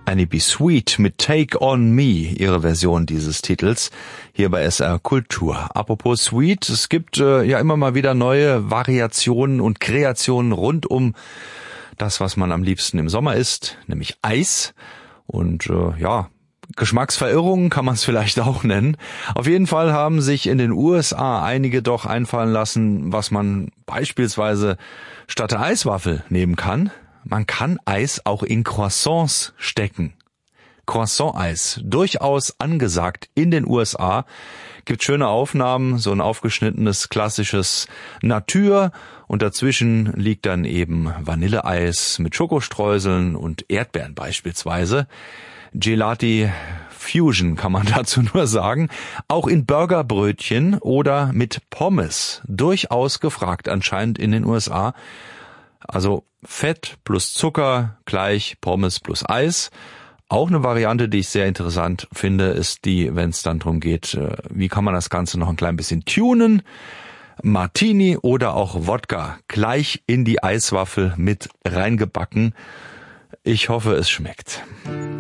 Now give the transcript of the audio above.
Annie B. Sweet mit Take on Me, ihre Version dieses Titels, hier bei SR Kultur. Apropos Sweet, es gibt ja immer mal wieder neue Variationen und Kreationen rund um das, was man am liebsten im Sommer isst, nämlich Eis. Und Geschmacksverirrungen kann man es vielleicht auch nennen. Auf jeden Fall haben sich in den USA einige doch einfallen lassen, was man beispielsweise statt der Eiswaffel nehmen kann. Man kann Eis auch in Croissants stecken. Croissant-Eis, durchaus angesagt in den USA. Gibt schöne Aufnahmen, so ein aufgeschnittenes, klassisches Natur und dazwischen liegt dann eben Vanilleeis mit Schokostreuseln und Erdbeeren beispielsweise. Gelati Fusion kann man dazu nur sagen. Auch in Burgerbrötchen oder mit Pommes. Durchaus gefragt anscheinend in den USA. Also Fett plus Zucker gleich Pommes plus Eis. Auch eine Variante, die ich sehr interessant finde, ist die, wenn es dann darum geht, wie kann man das Ganze noch ein klein bisschen tunen. Martini oder auch Wodka gleich in die Eiswaffel mit reingebacken. Ich hoffe, es schmeckt.